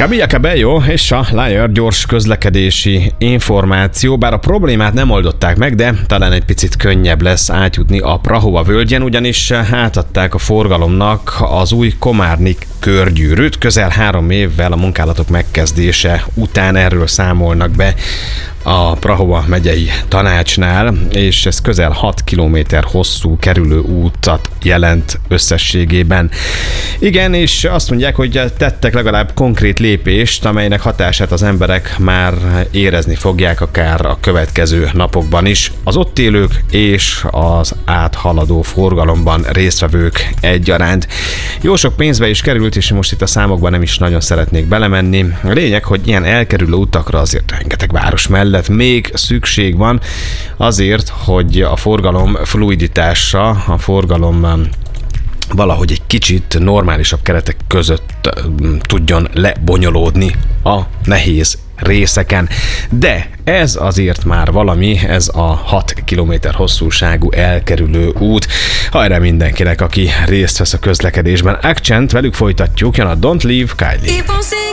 Camila Cabello és a Liar gyors közlekedési információ, bár a problémát nem oldották meg, de talán egy picit könnyebb lesz átjutni a Prahova völgyen, ugyanis átadták a forgalomnak az új Komárnik körgyűrűt, közel 3 évvel a munkálatok megkezdése után, erről számolnak be a Prahova megyei tanácsnál, és ez közel 6 kilométer hosszú kerülő útat jelent összességében. Igen, és azt mondják, hogy tettek legalább konkrét lépést, amelynek hatását az emberek már érezni fogják akár a következő napokban is. Az ott élők és az áthaladó forgalomban résztvevők egyaránt. Jó sok pénzbe is került, és most itt a számokban nem is nagyon szeretnék belemenni. A lényeg, hogy ilyen elkerülő utakra azért rengeteg város mellett még szükség van azért, hogy a forgalom fluiditása, a forgalom valahogy egy kicsit normálisabb keretek között tudjon lebonyolódni a nehéz részeken. De ez azért már valami, ez a 6 kilométer hosszúságú elkerülő út. Hajrá mindenkinek, aki részt vesz a közlekedésben. Accent, velük folytatjuk, jön a Don't Leave Kylie.